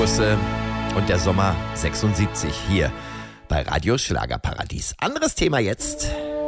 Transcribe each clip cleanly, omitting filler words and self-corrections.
Busse und der Sommer 76 hier bei Radio Schlagerparadies. Anderes Thema jetzt.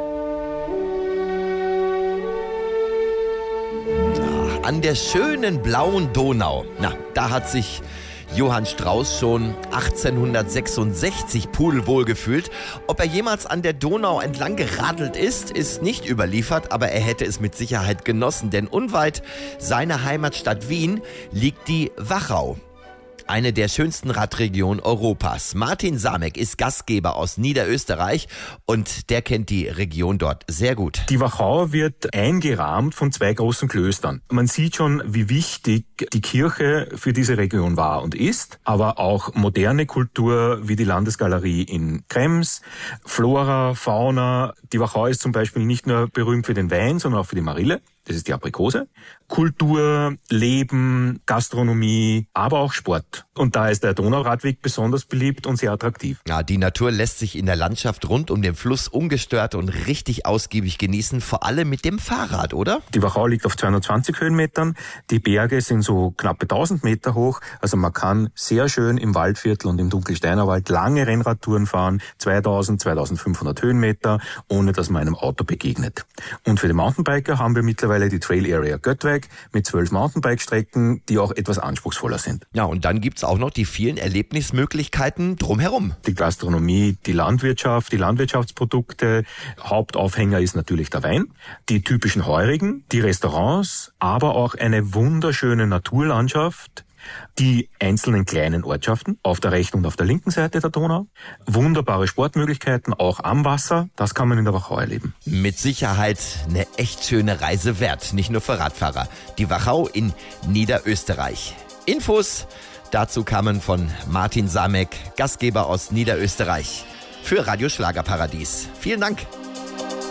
An der schönen blauen Donau, da hat sich Johann Strauß schon 1866 pudelwohl gefühlt. Ob er jemals an der Donau entlang geradelt ist nicht überliefert, aber er hätte es mit Sicherheit genossen, denn unweit seiner Heimatstadt Wien liegt die Wachau. Eine der schönsten Radregionen Europas. Martin Samek ist Gastgeber aus Niederösterreich und der kennt die Region dort sehr gut. Die Wachau wird eingerahmt von 2 großen Klöstern. Man sieht schon, wie wichtig die Kirche für diese Region war und ist, aber auch moderne Kultur wie die Landesgalerie in Krems, Flora, Fauna. Die Wachau ist zum Beispiel nicht nur berühmt für den Wein, sondern auch für die Marille. Das ist die Aprikose. Kultur, Leben, Gastronomie, aber auch Sport. Und da ist der Donauradweg besonders beliebt und sehr attraktiv. Ja, die Natur lässt sich in der Landschaft rund um den Fluss ungestört und richtig ausgiebig genießen, vor allem mit dem Fahrrad, oder? Die Wachau liegt auf 220 Höhenmetern. Die Berge sind so knappe 1000 Meter hoch. Also man kann sehr schön im Waldviertel und im Dunkelsteinerwald lange Rennradtouren fahren, 2000, 2500 Höhenmeter, ohne dass man einem Auto begegnet. Und für die Mountainbiker haben wir mittlerweile die Trail Area Göttweg mit 12 Mountainbike-Strecken, die auch etwas anspruchsvoller sind. Ja, und dann gibt's auch noch die vielen Erlebnismöglichkeiten drumherum. Die Gastronomie, die Landwirtschaft, die Landwirtschaftsprodukte. Hauptaufhänger ist natürlich der Wein, die typischen Heurigen, die Restaurants, aber auch eine wunderschöne Naturlandschaft. Die einzelnen kleinen Ortschaften auf der rechten und auf der linken Seite der Donau. Wunderbare Sportmöglichkeiten, auch am Wasser. Das kann man in der Wachau erleben. Mit Sicherheit eine echt schöne Reise wert, nicht nur für Radfahrer. Die Wachau in Niederösterreich. Infos dazu kamen von Martin Samek, Gastgeber aus Niederösterreich, für Radio Schlagerparadies. Vielen Dank.